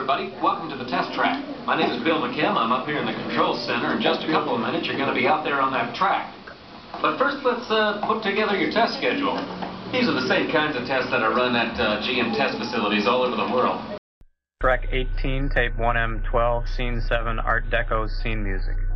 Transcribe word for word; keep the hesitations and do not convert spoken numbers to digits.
everybody. Welcome to the test track. My name is Bill McKim. I'm up here in the control center. In just a couple of minutes, you're going to be out there on that track. But first, let's uh, put together your test schedule. These are the same kinds of tests that are run at uh, G M test facilities all over the world. Track eighteen, tape one M twelve, scene seven, Art Deco, scene music.